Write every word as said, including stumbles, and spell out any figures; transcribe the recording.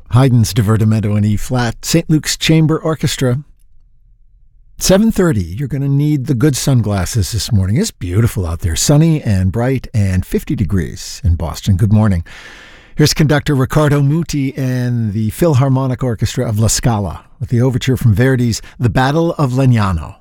Haydn's Divertimento in E-flat, Saint Luke's Chamber Orchestra. seven thirty, you're going to need the good sunglasses this morning. It's beautiful out there, sunny and bright and fifty degrees in Boston. Good morning. Here's conductor Riccardo Muti and the Philharmonic Orchestra of La Scala with the overture from Verdi's The Battle of Legnano.